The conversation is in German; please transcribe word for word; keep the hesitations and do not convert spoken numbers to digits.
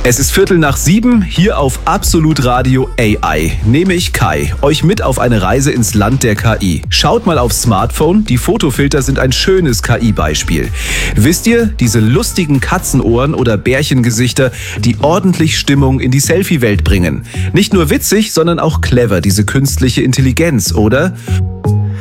Es ist Viertel nach sieben, hier auf Absolut Radio A I. Nehme ich Kai, euch mit auf eine Reise ins Land der K I. Schaut mal aufs Smartphone, die Fotofilter sind ein schönes K I-Beispiel. Wisst ihr, diese lustigen Katzenohren oder Bärchengesichter, die ordentlich Stimmung in die Selfie-Welt bringen. Nicht nur witzig, sondern auch clever, diese künstliche Intelligenz, oder?